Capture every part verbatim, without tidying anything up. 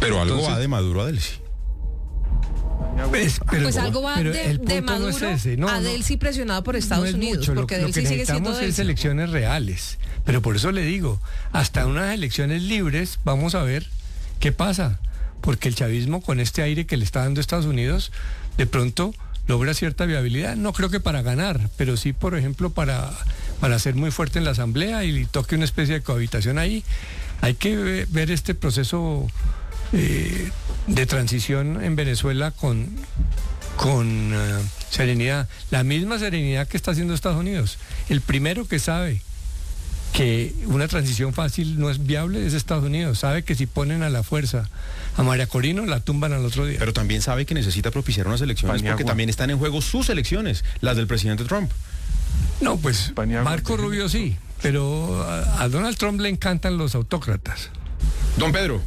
Pero algo Entonces, va de Maduro a Delcy. Pues, pero, Pues algo va pero de, el punto de Maduro no es ese. No, a no, Delcy presionado por Estados no es Unidos, mucho. porque lo, lo Delcy que sigue siendo necesitamos es Delcy. elecciones reales. Pero por eso le digo, hasta unas elecciones libres vamos a ver qué pasa. Porque el chavismo, con este aire que le está dando Estados Unidos, de pronto logra cierta viabilidad. No creo que para ganar, pero sí, por ejemplo, para, para ser muy fuerte en la asamblea y toque una especie de cohabitación ahí. Hay que ve- ver este proceso eh, de transición en Venezuela con, con eh, serenidad. La misma serenidad que está haciendo Estados Unidos. El primero que sabe que una transición fácil no es viable es Estados Unidos. Sabe que si ponen a la fuerza a María Corina, la tumban al otro día. Pero también sabe que necesita propiciar unas elecciones Paniagua. porque también están en juego sus elecciones, las del presidente Trump. No, pues Paniagua, Marco déjeme- Rubio sí, pero a, a Donald Trump le encantan los autócratas. Don Pedro.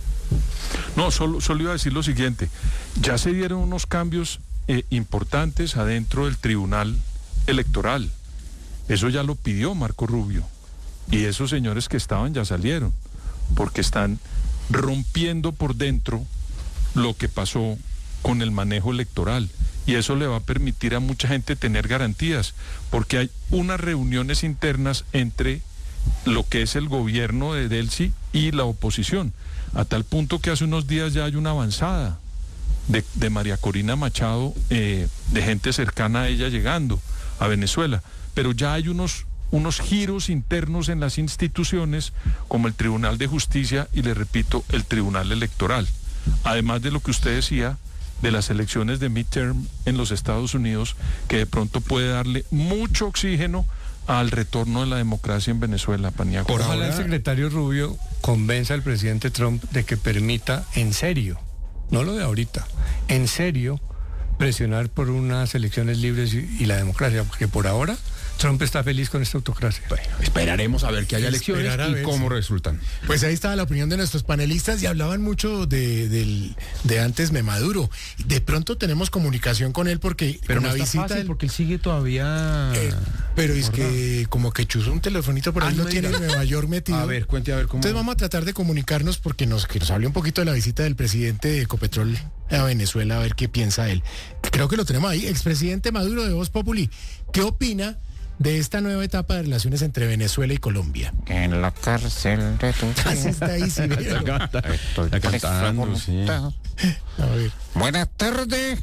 No, solo, solo iba a decir lo siguiente. Ya se dieron unos cambios eh, importantes adentro del Tribunal Electoral. Eso ya lo pidió Marco Rubio. Y esos señores que estaban ya salieron, porque están rompiendo por dentro lo que pasó con el manejo electoral. Y eso le va a permitir a mucha gente tener garantías, porque hay unas reuniones internas entre lo que es el gobierno de Delcy y la oposición, a tal punto que hace unos días ya hay una avanzada de, de María Corina Machado, eh, de gente cercana a ella llegando a Venezuela, pero ya hay unos, unos giros internos en las instituciones, como el Tribunal de Justicia y, le repito, el Tribunal Electoral, además de lo que usted decía de las elecciones de midterm en los Estados Unidos, que de pronto puede darle mucho oxígeno al retorno de la democracia en Venezuela, Paniagua. Por Ojalá ahora- el secretario Rubio convenza al presidente Trump de que permita en serio, no lo de ahorita, en serio, presionar por unas elecciones libres y, y la democracia, porque por ahora Trump está feliz con esta autocracia. Bueno, esperaremos a ver que haya elecciones Esperar a y ver, cómo sí. resultan. Pues ahí estaba la opinión de nuestros panelistas y hablaban mucho de, del, de antes me Maduro. De pronto tenemos comunicación con él porque Pero con no la está visita fácil del- porque él sigue todavía... Eh, pero es que como que chuzó un telefonito por ahí, Ah, lo no tiene diga. en Nueva York metido. A ver, cuente a ver cómo... Entonces vamos a tratar de comunicarnos porque nos, que nos hable un poquito de la visita del presidente de Ecopetrol a Venezuela, a ver qué piensa él. Creo que lo tenemos ahí. Expresidente Maduro de Voz Populi, ¿qué opina de esta nueva etapa de relaciones entre Venezuela y Colombia? En la cárcel de tu Así está ahí, sí, veo. Estoy Está cantando, preso sí. voluntad. A ver, Buenas tardes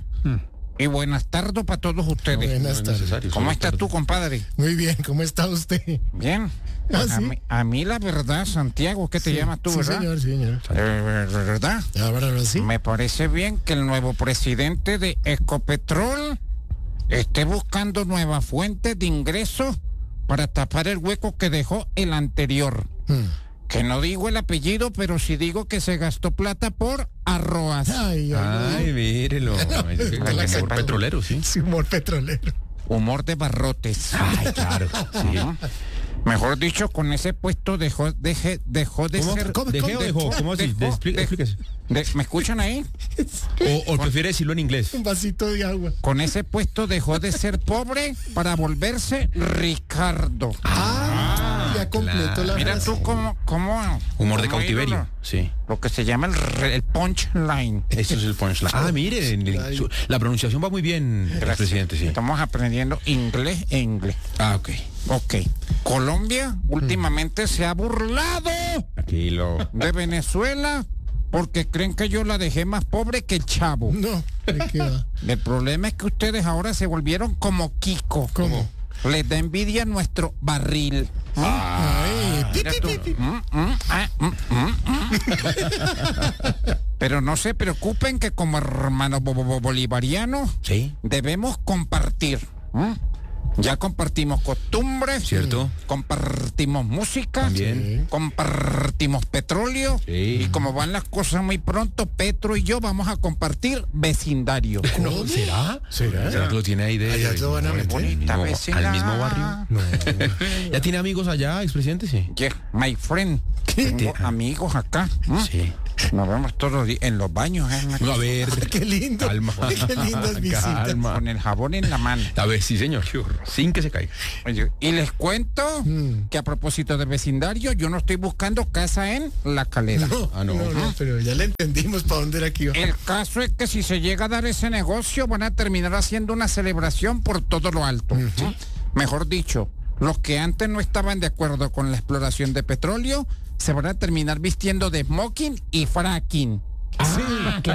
y buenas tardes para todos ustedes. buenas tardes. ¿Cómo estás tú, compadre? Muy bien, ¿cómo está usted? Bien. Ah, a, ¿sí? mí, a mí la verdad, Santiago, ¿qué te Sí, llamas tú, sí, verdad? señor, sí, señor. Eh, ¿Verdad? Ahora ahora sí. Me parece bien que el nuevo presidente de Ecopetrol esté buscando nuevas fuentes de ingresos para tapar el hueco que dejó el anterior. Hmm. Que no digo el apellido, pero sí digo que se gastó plata por arroz. Ay, ay, Ay, mírelo. Es la el cara. petrolero, sí. sí, humor petrolero. Humor de barrotes. Ay, claro. Sí. Ajá. Mejor dicho, con ese puesto dejó, deje- dejó de ¿Cómo? ser... ¿Cómo? ¿Dejé o dejó? ¿Cómo así? Dejó- Explí- de- explíquese. de- ¿Me escuchan ahí? O, o prefiere decirlo en inglés. Un vasito de agua. Con ese puesto dejó de ser pobre para volverse Ricardo. Ah, ya completo la Mira frase. tú cómo... cómo Humor de cómo cautiverio. ídolo. Sí. Lo que se llama el, re- el punchline. Eso es el punchline. Ah, miren, el- su- la pronunciación va muy bien, presidente, sí. Estamos aprendiendo inglés e inglés. Ah, ok. Ok. Colombia últimamente se ha burlado Aquí lo... de Venezuela porque creen que yo la dejé más pobre que el chavo. No, ¿de qué va? El problema es que ustedes ahora se volvieron como Kiko. ¿Cómo? Les da envidia nuestro barril. Ay, pi, Mira pi, tú. pi, pi. Mm, mm, ah, mm, mm, mm. Pero no se preocupen que como hermanos bo- bo- bolivarianos Sí. debemos compartir. ¿m? Ya compartimos costumbres, ¿Cierto? compartimos música, También. compartimos petróleo, Sí. y como van las cosas muy pronto, Petro y yo vamos a compartir vecindario. ¿Cómo? ¿Será? ¿Será? ¿Será que lo tiene ahí de... Allá lo van a de- meter. al mismo- al mismo barrio? No. ¿Ya tiene amigos allá, expresidente? Sí. Yeah, my friend. Tengo Ah. amigos acá. ¿m? Sí. Nos vemos todos los días en los baños, ¿eh? No, a ver. Qué lindo. Calma. Qué lindas visitas. Calma. Con el jabón en la mano. A ver, sí, señor. Sin que se caiga. Oye, y les cuento Mm. que a propósito de vecindario, yo no estoy buscando casa en La Calera. No, Ah, no. no, no, pero ya le entendimos para dónde era que iba. El caso es que si se llega a dar ese negocio, van a terminar haciendo una celebración por todo lo alto. ¿Sí? Mejor dicho, los que antes no estaban de acuerdo con la exploración de petróleo, se van a terminar vistiendo de smoking y fracking. Sí,